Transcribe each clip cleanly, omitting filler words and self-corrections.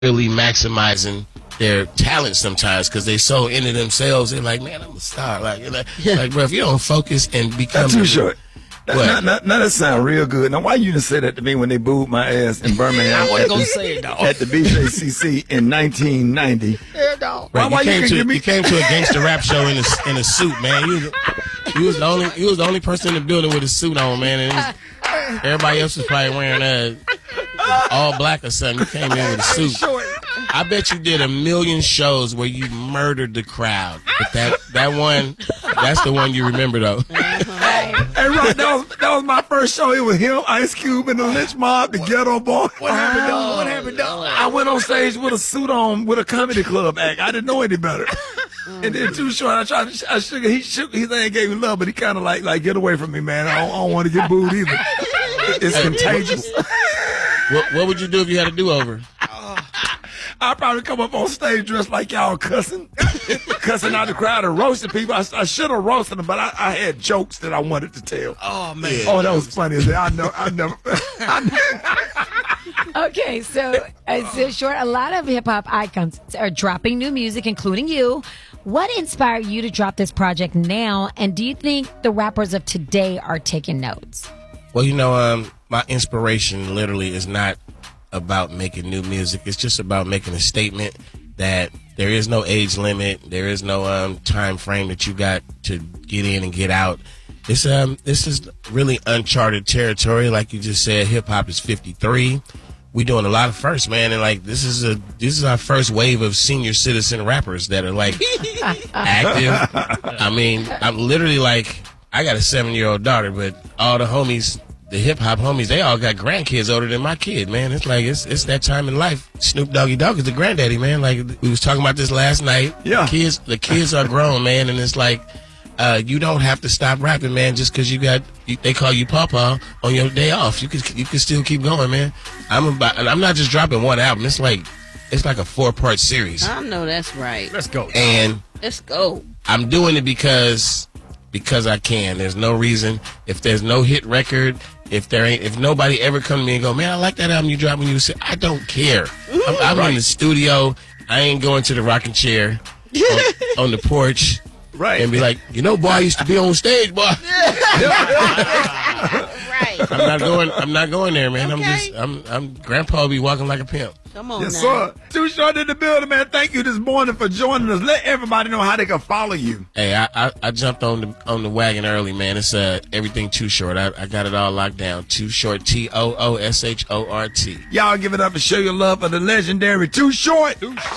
really maximizing their talent sometimes because they so into themselves. They're like, man, I'm a star. Like, bro, if you don't focus and become Too short. What? Now that sound real good. Now, why you didn't say that to me when they booed my ass in Birmingham? I wasn't gonna say it, dog. At the BJCC in 1990. Yeah, dog. Right, you came to a gangster rap show in a suit, man. You was the only person in the building with a suit on, man. And everybody else was probably wearing all black or something. You came in with a suit. I bet you did 1 million shows where you murdered the crowd. But that one, that's the one you remember, though. Hey, Rock, that was my first show. It was him, Ice Cube, and the Lynch Mob, the Ghetto Boy. What happened, dog? What happened, dog? I went on stage with a suit on with a comedy club act. I didn't know any better. And then Too Short, I shook it. He shook his hand, gave me love, but he kind of like, get away from me, man. I don't want to get booed either. It's contagious. What would you do if you had a do-over? I'd probably come up on stage dressed like y'all cussing out the crowd and roasting people. I should have roasted them, but I had jokes that I wanted to tell. Oh, man. Oh, that was funny. I never. Okay, so Short, a lot of hip-hop icons are dropping new music, including you. What inspired you to drop this project now, and do you think the rappers of today are taking notes? Well, my inspiration literally is not about making new music. It's just about making a statement that there is no age limit. There is no time frame that you got to get in and get out. This is really uncharted territory. Like you just said, hip hop is 53. We doing a lot of firsts, man, and like this is our first wave of senior citizen rappers that are like active. I mean, I'm literally like, I got a 7-year-old daughter, but all the homies, the hip-hop homies, they all got grandkids older than my kid, man. It's like, it's that time in life. Snoop Doggy Dogg is the granddaddy, man. Like, we was talking about this last night. Yeah. The kids are grown, man, and it's like, you don't have to stop rapping, man, just because they call you Pawpaw on your day off. You can still keep going, man. I'm not just dropping one album. It's like a 4-part series. I know that's right. Let's go. And let's go. I'm doing it because I can. There's no reason. If there's no hit record, if nobody ever come to me and go, man, I like that album you dropped when you said, I don't care. I'm in the studio. I ain't going to the rocking chair on the porch. Right. And be like, boy, I used to be on stage, boy. Right. I'm not going there, man. Okay. I'm grandpa will be walking like a pimp. Come on, Yes, now. sir. Too Short in the building, man. Thank you this morning for joining us. Let everybody know how they can follow you. Hey, I jumped on the wagon early, man. It's everything Too Short. I got it all locked down. Too Short, TOOSHORT. Y'all give it up and show your love for the legendary Too Short.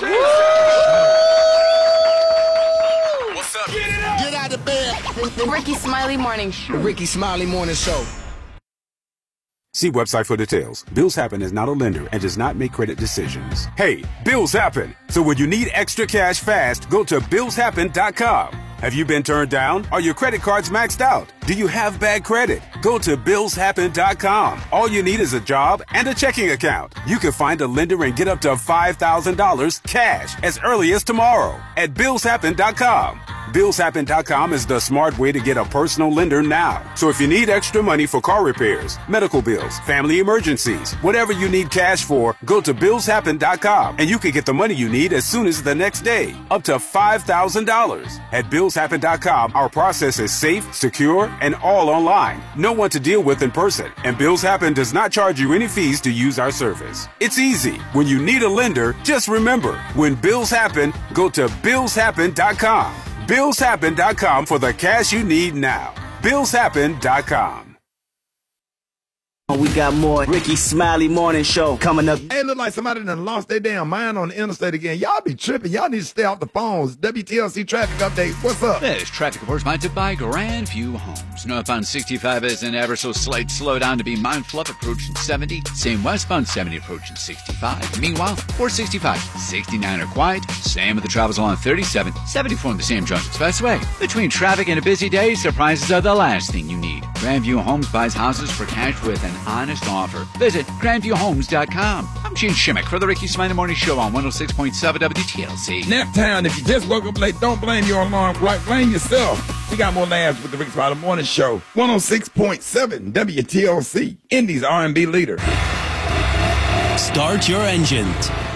What's up? Get out of bed. The Ricky Smiley Morning Show. Ricky Smiley Morning Show. See website for details. Bills Happen is not a lender and does not make credit decisions. Hey, bills happen. So when you need extra cash fast, go to BillsHappen.com. Have you been turned down? Are your credit cards maxed out? Do you have bad credit? Go to BillsHappen.com. All you need is a job and a checking account. You can find a lender and get up to $5,000 cash as early as tomorrow at BillsHappen.com. BillsHappen.com is the smart way to get a personal lender now. So if you need extra money for car repairs, medical bills, family emergencies, whatever you need cash for, go to BillsHappen.com and you can get the money you need as soon as the next day, up to $5,000. At BillsHappen.com, our process is safe, secure, and all online. No one to deal with in person, and Bills Happen does not charge you any fees to use our service. It's easy. When you need a lender, just remember, when bills happen, go to BillsHappen.com. BillsHappen.com for the cash you need now. BillsHappen.com. We got more Ricky Smiley Morning Show coming up. Hey, it look like somebody done lost their damn mind on the interstate again. Y'all be tripping. Y'all need to stay off the phones. WTLC traffic update. What's up? This traffic report sponsored by Grandview Homes. Northbound 65 is an ever so slight slowdown to be mindful of, approaching 70. Same westbound 70 approaching 65. Meanwhile, 465, 69 are quiet. Same with the travels along 37, 74 on the Sam Jones Expressway. Between traffic and a busy day, surprises are the last thing you need. Grandview Homes buys houses for cash with an honest offer. Visit GrandviewHomes.com. I'm Gene Shimmick for the Ricky Smiley Morning Show on 106.7 WTLC. Naptown, if you just woke up late, don't blame your alarm clock. Blame yourself. We got more laughs with the Ricky Smiley Morning Show. 106.7 WTLC, Indy's R&B leader. Start your engines.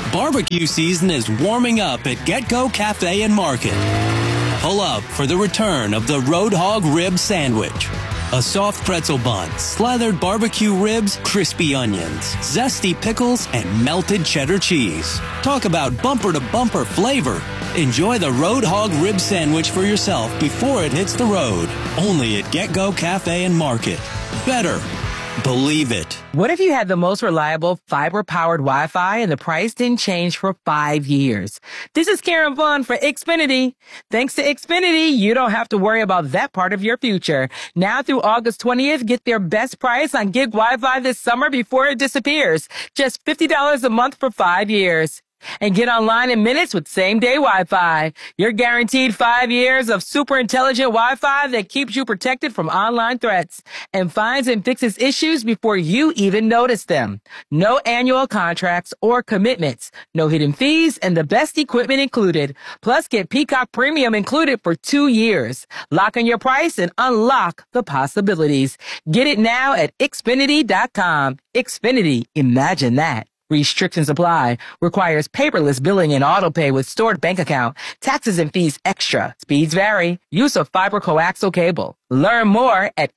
Barbecue season is warming up at Get-Go Cafe and Market. Pull up for the return of the Road Hog Rib Sandwich. A soft pretzel bun, slathered barbecue ribs, crispy onions, zesty pickles, and melted cheddar cheese. Talk about bumper-to-bumper flavor. Enjoy the Road Hog Rib Sandwich for yourself before it hits the road. Only at Get-Go Cafe and Market. Better. Believe it. What if you had the most reliable fiber-powered Wi-Fi and the price didn't change for 5 years? This is Karen Vaughn for Xfinity. Thanks to Xfinity, you don't have to worry about that part of your future. Now through August 20th, get their best price on gig Wi-Fi this summer before it disappears. Just $50 a month for 5 years. And get online in minutes with same-day Wi-Fi. You're guaranteed 5 years of super intelligent Wi-Fi that keeps you protected from online threats and finds and fixes issues before you even notice them. No annual contracts or commitments. No hidden fees and the best equipment included. Plus, get Peacock Premium included for 2 years. Lock in your price and unlock the possibilities. Get it now at Xfinity.com. Xfinity, imagine that. Restrictions apply. Requires paperless billing and auto pay with stored bank account. Taxes and fees extra. Speeds vary. Use of fiber coaxial cable. Learn more at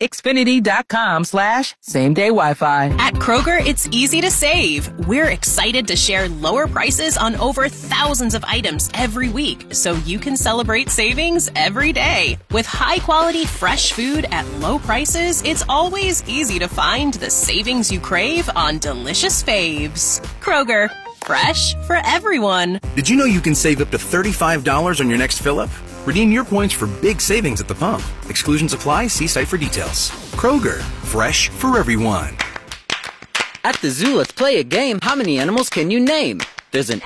Xfinity.com/same-day Wi-Fi. At Kroger, it's easy to save. We're excited to share lower prices on over thousands of items every week, so you can celebrate savings every day. With high-quality fresh food at low prices, it's always easy to find the savings you crave on delicious faves. Kroger, fresh for everyone. Did you know you can save up to $35 on your next fill-up? Redeem your points for big savings at the pump. Exclusions apply. See site for details. Kroger, fresh for everyone. At the zoo, let's play a game. How many animals can you name? There's an